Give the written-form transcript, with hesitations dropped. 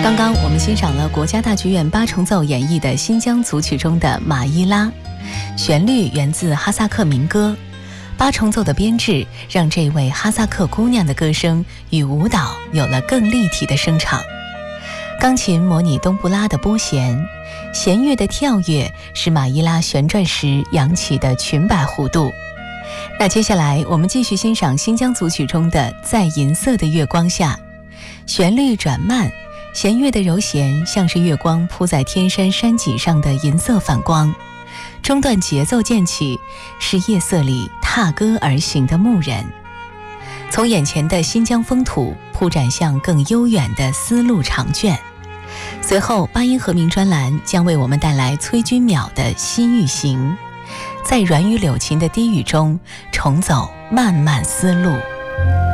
刚刚我们欣赏了国家大剧院八重奏演绎的新疆组曲中的马伊拉，旋律源自哈萨克民歌。八重奏的编制让这位哈萨克姑娘的歌声与舞蹈有了更立体的声场。钢琴模拟冬不拉的拨弦，弦乐的跳跃使马伊拉旋转时扬起的裙摆弧度。那接下来我们继续欣赏新疆组曲中的在银色的月光下，旋律转慢，弦乐的柔弦像是月光铺在天山山脊上的银色反光，中段节奏渐起，是夜色里踏歌而行的牧人，从眼前的新疆风土铺展向更悠远的丝路长卷。随后八音盒鸣专栏将为我们带来崔君淼的西域行，在软语柳琴的低语中重走漫漫丝路。